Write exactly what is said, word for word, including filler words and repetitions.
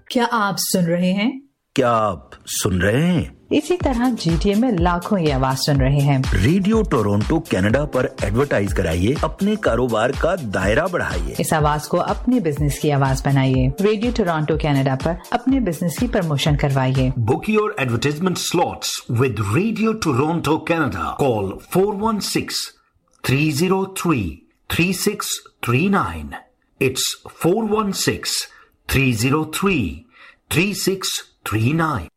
क्या आप सुन रहे हैं? क्या आप सुन रहे हैं? इसी तरह जीटीए में लाखों ये आवाज सुन रहे हैं। रेडियो टोरंटो कनाडा पर एडवर्टाइज कराइए, अपने कारोबार का दायरा बढ़ाइए। इस आवाज को अपने बिजनेस की आवाज बनाइए। रेडियो टोरंटो कनाडा पर अपने बिजनेस की प्रमोशन करवाइए। Book your advertisement slots with Radio Toronto Canada. Call four one six, three zero three, three six three nine. It's four one six, three zero three, three six three nine.